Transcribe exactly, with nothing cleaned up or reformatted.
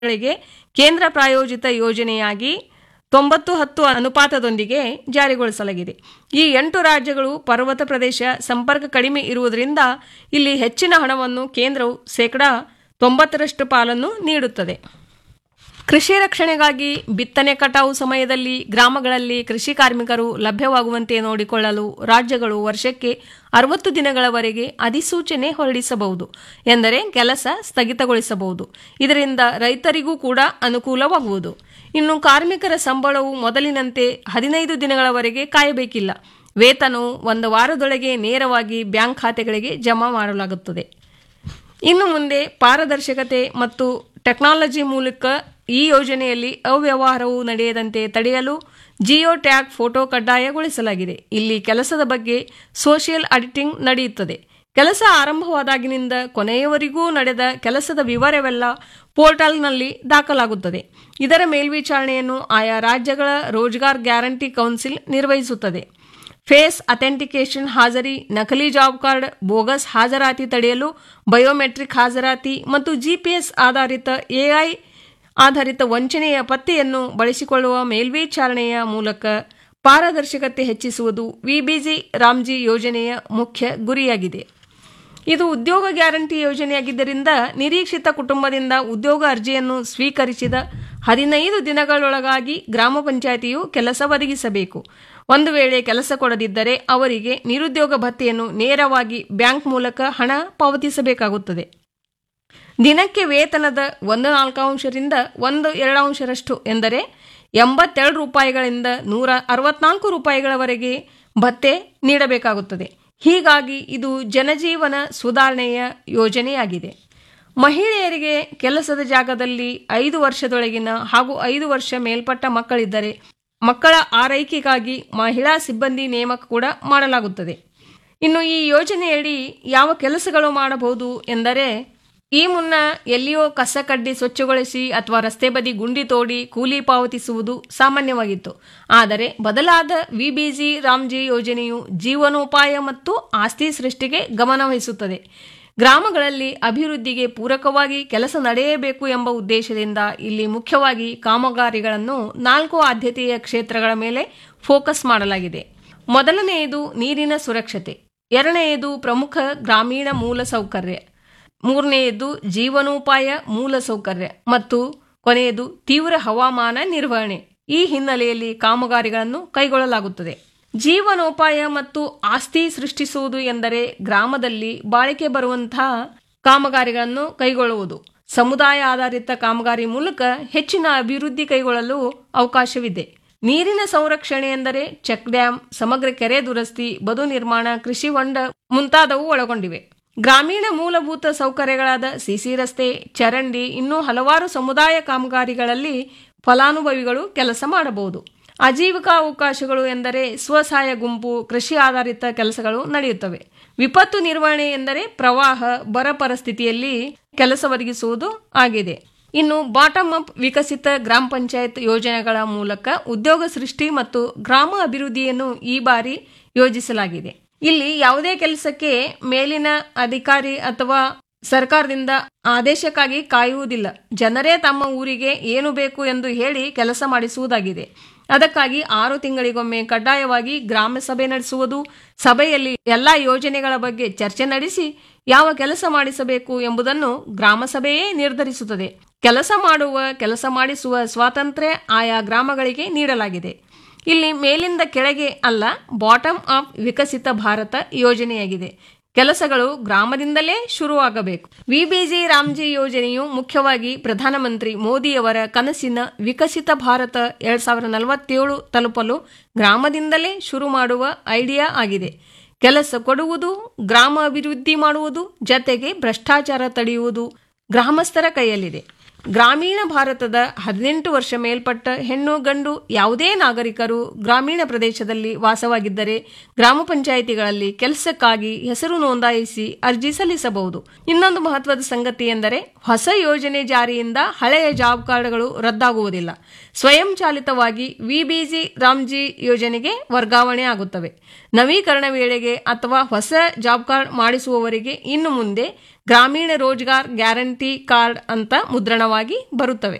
ಗಳಿಗೆ ಕೇಂದ್ರ ಪ್ರಾಯೋಜಿತ ಯೋಜನೆಯಾಗಿ ತೊಂಬತ್ತು ಹತ್ತು ಅನುಪಾತದೊಂದಿಗೆ ಜಾರಿಗೊಳಿಸಲಾಗಿದೆ. ಈ ಎಂಟು ರಾಜ್ಯಗಳು ಪರ್ವತ ಪ್ರದೇಶ, ಸಂಪರ್ಕ ಕಡಿಮೆ ಇರುವುದರಿಂದ ಇಲ್ಲಿ ಹೆಚ್ಚಿನ ಹಣವನ್ನು ಕೇಂದ್ರವು ಶೇಕಡಾ ತೊಂಬತ್ತರಷ್ಟು ಪಾಲನ್ನು ನೀಡುತ್ತದೆ. ಕೃಷಿ ರಕ್ಷಣೆಗಾಗಿ ಬಿತ್ತನೆ ಕಟಾವು ಸಮಯದಲ್ಲಿ ಗ್ರಾಮಗಳಲ್ಲಿ ಕೃಷಿ ಕಾರ್ಮಿಕರು ಲಭ್ಯವಾಗುವಂತೆ ನೋಡಿಕೊಳ್ಳಲು ರಾಜ್ಯಗಳು ವರ್ಷಕ್ಕೆ ಅರವತ್ತು ದಿನಗಳವರೆಗೆ ಅಧಿಸೂಚನೆ ಹೊರಡಿಸಬಹುದು, ಎಂದರೆ ಕೆಲಸ ಸ್ಥಗಿತಗೊಳಿಸಬಹುದು. ಇದರಿಂದ ರೈತರಿಗೂ ಕೂಡ ಅನುಕೂಲವಾಗುವುದು. ಇನ್ನು ಕಾರ್ಮಿಕರ ಸಂಬಳವು ಮೊದಲಿನಂತೆ ಹದಿನೈದು ದಿನಗಳವರೆಗೆ ಕಾಯಬೇಕಿಲ್ಲ. ವೇತನವು ಒಂದು ವಾರದೊಳಗೆ ನೇರವಾಗಿ ಬ್ಯಾಂಕ್ ಖಾತೆಗಳಿಗೆ ಜಮಾ ಮಾಡಲಾಗುತ್ತದೆ. ಇನ್ನು ಮುಂದೆ ಪಾರದರ್ಶಕತೆ ಮತ್ತು ಟೆಕ್ನಾಲಜಿ ಮೂಲಕ ಈ ಯೋಜನೆಯಲ್ಲಿ ಅವ್ಯವಹಾರವು ನಡೆಯದಂತೆ ತಡೆಯಲು ಜಿಯೋ ಟ್ಯಾಗ್ ಫೋಟೋ ಕಡ್ಡಾಯಗೊಳಿಸಲಾಗಿದೆ. ಇಲ್ಲಿ ಕೆಲಸದ ಬಗ್ಗೆ ಸೋಷಿಯಲ್ ಆಡಿಟಿಂಗ್ ನಡೆಯುತ್ತದೆ. ಕೆಲಸ ಆರಂಭವಾದಾಗಿನಿಂದ ಕೊನೆಯವರೆಗೂ ನಡೆದ ಕೆಲಸದ ವಿವರವೆಲ್ಲ ಪೋರ್ಟಲ್ನಲ್ಲಿ ದಾಖಲಾಗುತ್ತದೆ. ಇದರ ಮೇಲ್ವಿಚಾರಣೆಯನ್ನು ಆಯಾ ರಾಜ್ಯಗಳ ರೋಜ್ಗಾರ್ ಗ್ಯಾರಂಟಿ ಕೌನ್ಸಿಲ್ ನಿರ್ವಹಿಸುತ್ತದೆ. ಫೇಸ್ ಅಥೆಂಟಿಕೇಷನ್ ಹಾಜರಿ, ನಕಲಿ ಜಾಬ್ ಕಾರ್ಡ್, ಬೋಗಸ್ ಹಾಜರಾತಿ ತಡೆಯಲು ಬಯೋಮೆಟ್ರಿಕ್ ಹಾಜರಾತಿ ಮತ್ತು ಜಿಪಿಎಸ್ ಆಧಾರಿತ ಎಐ ಆಧಾರಿತ ವಂಚನೆಯ ಪತ್ತೆಯನ್ನು ಬಳಸಿಕೊಳ್ಳುವ ಮೇಲ್ವಿಚಾರಣೆಯ ಮೂಲಕ ಪಾರದರ್ಶಕತೆ ಹೆಚ್ಚಿಸುವುದು ವಿಬಿಜಿ ರಾಮ್ಜಿ ಯೋಜನೆಯ ಮುಖ್ಯ ಗುರಿಯಾಗಿದೆ. ಇದು ಉದ್ಯೋಗ ಗ್ಯಾರಂಟಿ ಯೋಜನೆಯಾಗಿದ್ದರಿಂದ ನಿರೀಕ್ಷಿತ ಕುಟುಂಬದಿಂದ ಉದ್ಯೋಗ ಅರ್ಜಿಯನ್ನು ಸ್ವೀಕರಿಸಿದ ಹದಿನೈದು ದಿನಗಳೊಳಗಾಗಿ ಗ್ರಾಮ ಪಂಚಾಯಿತಿಯು ಕೆಲಸ ಒದಗಿಸಬೇಕು. ಒಂದು ವೇಳೆ ಕೆಲಸ ಕೊಡದಿದ್ದರೆ ಅವರಿಗೆ ನಿರುದ್ಯೋಗ ಭತ್ಯೆಯನ್ನು ನೇರವಾಗಿ ಬ್ಯಾಂಕ್ ಮೂಲಕ ಹಣ ಪಾವತಿಸಬೇಕಾಗುತ್ತದೆ. ದಿನಕ್ಕೆ ವೇತನದ ಒಂದು ನಾಲ್ಕಾಂಶರಿಂದ ಒಂದು ಎರಡಾಂಶರಷ್ಟು ಎಂದರೆ ಎಂಬತ್ತೆರಡು ರೂಪಾಯಿಗಳಿಂದ ನೂರ ಅರವತ್ನಾಲ್ಕು ರೂಪಾಯಿಗಳವರೆಗೆ ಭತ್ಯೆ ನೀಡಬೇಕಾಗುತ್ತದೆ. ಹೀಗಾಗಿ ಇದು ಜನಜೀವನ ಸುಧಾರಣೆಯ ಯೋಜನೆಯಾಗಿದೆ. ಮಹಿಳೆಯರಿಗೆ ಕೆಲಸದ ಜಾಗದಲ್ಲಿ ಐದು ವರ್ಷದೊಳಗಿನ ಹಾಗೂ ಐದು ವರ್ಷ ಮೇಲ್ಪಟ್ಟ ಮಕ್ಕಳಿದ್ದರೆ ಮಕ್ಕಳ ಆರೈಕೆಗಾಗಿ ಮಹಿಳಾ ಸಿಬ್ಬಂದಿ ನೇಮಕ ಕೂಡ ಮಾಡಲಾಗುತ್ತದೆ. ಇನ್ನು ಈ ಯೋಜನೆಯಡಿ ಯಾವ ಕೆಲಸಗಳು ಮಾಡಬಹುದು ಎಂದರೆ, ಈ ಮುನ್ನ ಎಲ್ಲಿಯೋ ಕಸ ಕಡ್ಡಿ ಸ್ವಚ್ಛಗೊಳಿಸಿ ಅಥವಾ ರಸ್ತೆ ಬದಿ ಗುಂಡಿ ತೋಡಿ ಕೂಲಿ ಪಾವತಿಸುವುದು ಸಾಮಾನ್ಯವಾಗಿತ್ತು. ಆದರೆ ಬದಲಾದ ವಿಬಿಜಿ ರಾಮ್ಜಿ ಯೋಜನೆಯು ಜೀವನೋಪಾಯ ಮತ್ತು ಆಸ್ತಿ ಸೃಷ್ಟಿಗೆ ಗಮನ ವಹಿಸುತ್ತದೆ. ಗ್ರಾಮಗಳಲ್ಲಿ ಅಭಿವೃದ್ಧಿಗೆ ಪೂರಕವಾಗಿ ಕೆಲಸ ನಡೆಯಬೇಕು ಎಂಬ ಉದ್ದೇಶದಿಂದ ಇಲ್ಲಿ ಮುಖ್ಯವಾಗಿ ಕಾಮಗಾರಿಗಳನ್ನು ನಾಲ್ಕು ಆದ್ಯತೆಯ ಕ್ಷೇತ್ರಗಳ ಮೇಲೆ ಫೋಕಸ್ ಮಾಡಲಾಗಿದೆ. ಮೊದಲನೆಯದು ನೀರಿನ ಸುರಕ್ಷತೆ, ಎರಡನೆಯದು ಪ್ರಮುಖ ಗ್ರಾಮೀಣ ಮೂಲ ಸೌಕರ್ಯ, ಮೂರನೆಯದು ಜೀವನೋಪಾಯ ಮೂಲ ಸೌಕರ್ಯ ಮತ್ತು ಕೊನೆಯದು ತೀವ್ರ ಹವಾಮಾನ ನಿರ್ವಹಣೆ. ಈ ಹಿನ್ನೆಲೆಯಲ್ಲಿ ಕಾಮಗಾರಿಗಳನ್ನು ಕೈಗೊಳ್ಳಲಾಗುತ್ತದೆ. ಜೀವನೋಪಾಯ ಮತ್ತು ಆಸ್ತಿ ಸೃಷ್ಟಿಸುವುದು ಎಂದರೆ ಗ್ರಾಮದಲ್ಲಿ ಬಾಳಿಕೆ ಬರುವಂತಹ ಕಾಮಗಾರಿಗಳನ್ನು ಕೈಗೊಳ್ಳುವುದು. ಸಮುದಾಯ ಆಧಾರಿತ ಕಾಮಗಾರಿ ಮೂಲಕ ಹೆಚ್ಚಿನ ಅಭಿವೃದ್ಧಿ ಕೈಗೊಳ್ಳಲು ಅವಕಾಶವಿದೆ. ನೀರಿನ ಸಂರಕ್ಷಣೆ ಎಂದರೆ ಚೆಕ್ ಡ್ಯಾಂ, ಸಮಗ್ರ ಕೆರೆ ದುರಸ್ತಿ, ಬದು ನಿರ್ಮಾಣ, ಕೃಷಿ ಹೊಂಡ ಮುಂತಾದವು ಒಳಗೊಂಡಿವೆ. ಗ್ರಾಮೀಣ ಮೂಲಭೂತ ಸೌಕರ್ಯಗಳಾದ ಸಿಸಿ ರಸ್ತೆ, ಚರಂಡಿ, ಇನ್ನೂ ಹಲವಾರು ಸಮುದಾಯ ಕಾಮಗಾರಿಗಳಲ್ಲಿ ಫಲಾನುಭವಿಗಳು ಕೆಲಸ ಮಾಡಬಹುದು. ಆಜೀವಿಕಾ ಅವಕಾಶಗಳು ಎಂದರೆ ಸ್ವಸಹಾಯ ಗುಂಪು, ಕೃಷಿ ಆಧಾರಿತ ಕೆಲಸಗಳು ನಡೆಯುತ್ತವೆ. ವಿಪತ್ತು ನಿರ್ವಹಣೆ ಎಂದರೆ ಪ್ರವಾಹ, ಬರ ಪರಿಸ್ಥಿತಿಯಲ್ಲಿ ಕೆಲಸ ಒದಗಿಸುವುದು ಆಗಿದೆ. ಇನ್ನು ಬಾಟಮ್ ಅಪ್ ವಿಕಸಿತ ಗ್ರಾಮ ಪಂಚಾಯತ್ ಯೋಜನೆಗಳ ಮೂಲಕ ಉದ್ಯೋಗ ಸೃಷ್ಟಿ ಮತ್ತು ಗ್ರಾಮ ಅಭಿವೃದ್ಧಿಯನ್ನು ಈ ಬಾರಿ ಯೋಜಿಸಲಾಗಿದೆ. ಇಲ್ಲಿ ಯಾವುದೇ ಕೆಲಸಕ್ಕೆ ಮೇಲಿನ ಅಧಿಕಾರಿ ಅಥವಾ ಸರ್ಕಾರದಿಂದ ಆದೇಶಕ್ಕಾಗಿ ಕಾಯುವುದಿಲ್ಲ. ಜನರೇ ತಮ್ಮ ಊರಿಗೆ ಏನು ಬೇಕು ಎಂದು ಹೇಳಿ ಕೆಲಸ ಮಾಡಿಸುವುದಾಗಿದೆ. ಅದಕ್ಕಾಗಿ ಆರು ತಿಂಗಳಿಗೊಮ್ಮೆ ಕಡ್ಡಾಯವಾಗಿ ಗ್ರಾಮ ಸಭೆ ನಡೆಸುವುದು, ಸಭೆಯಲ್ಲಿ ಎಲ್ಲಾ ಯೋಜನೆಗಳ ಬಗ್ಗೆ ಚರ್ಚೆ ನಡೆಸಿ ಯಾವ ಕೆಲಸ ಮಾಡಿಸಬೇಕು ಎಂಬುದನ್ನು ಗ್ರಾಮ ಸಭೆಯೇ ನಿರ್ಧರಿಸುತ್ತದೆ. ಕೆಲಸ ಮಾಡುವ, ಕೆಲಸ ಮಾಡಿಸುವ ಸ್ವಾತಂತ್ರ್ಯ ಆಯಾ ಗ್ರಾಮಗಳಿಗೆ ನೀಡಲಾಗಿದೆ. ಇಲ್ಲಿ ಮೇಲಿಂದ ಕೆಳಗೆ ಅಲ್ಲ, ಬಾಟಮ್ ಅಪ್ ವಿಕಸಿತ ಭಾರತ ಯೋಜನೆಯಾಗಿದೆ. ಕೆಲಸಗಳು ಗ್ರಾಮದಿಂದಲೇ ಶುರುವಾಗಬೇಕು. ವಿಬಿಜಿ ರಾಮ್ಜಿ ಯೋಜನೆಯು ಮುಖ್ಯವಾಗಿ ಪ್ರಧಾನಮಂತ್ರಿ ಮೋದಿಯವರ ಕನಸಿನ ವಿಕಸಿತ ಭಾರತ ಎರಡ್ ಸಾವಿರದ ನಲವತ್ತೇಳು ತಲುಪಲು ಗ್ರಾಮದಿಂದಲೇ ಶುರು ಮಾಡುವ ಐಡಿಯಾ ಆಗಿದೆ. ಕೆಲಸ ಕೊಡುವುದು, ಗ್ರಾಮ ಅಭಿವೃದ್ಧಿ ಮಾಡುವುದು, ಜತೆಗೆ ಭ್ರಷ್ಟಾಚಾರ ತಡೆಯುವುದು ಗ್ರಾಮಸ್ಥರ ಕೈಯಲ್ಲಿದೆ. ಗ್ರಾಮೀಣ ಭಾರತದ ಹದಿನೆಂಟು ವರ್ಷ ಮೇಲ್ಪಟ್ಟ ಹೆಣ್ಣು ಗಂಡು ಯಾವುದೇ ನಾಗರಿಕರು ಗ್ರಾಮೀಣ ಪ್ರದೇಶದಲ್ಲಿ ವಾಸವಾಗಿದ್ದರೆ ಗ್ರಾಮ ಪಂಚಾಯಿತಿಗಳಲ್ಲಿ ಕೆಲಸಕ್ಕಾಗಿ ಹೆಸರು ನೋಂದಾಯಿಸಿ ಅರ್ಜಿ ಸಲ್ಲಿಸಬಹುದು. ಇನ್ನೊಂದು ಮಹತ್ವದ ಸಂಗತಿ ಎಂದರೆ ಹೊಸ ಯೋಜನೆ ಜಾರಿಯಿಂದ ಹಳೆಯ ಜಾಬ್ ಕಾರ್ಡ್ಗಳು ರದ್ದಾಗುವುದಿಲ್ಲ. ಸ್ವಯಂ ಚಾಲಿತವಾಗಿ ವಿಬಿಜಿ ರಾಮ್ಜಿ ಯೋಜನೆಗೆ ವರ್ಗಾವಣೆ ಆಗುತ್ತವೆ. ನವೀಕರಣ ವೇಳೆಗೆ ಅಥವಾ ಹೊಸ ಜಾಬ್ ಕಾರ್ಡ್ ಮಾಡಿಸುವವರಿಗೆ ಇನ್ನು ಮುಂದೆ ಗ್ರಾಮೀಣ ರೋಜ್ಗಾರ್ ಗ್ಯಾರಂಟಿ ಕಾರ್ಡ್ ಅಂತ ಮುದ್ರಣವಾಗಿ ಬರುತ್ತವೆ.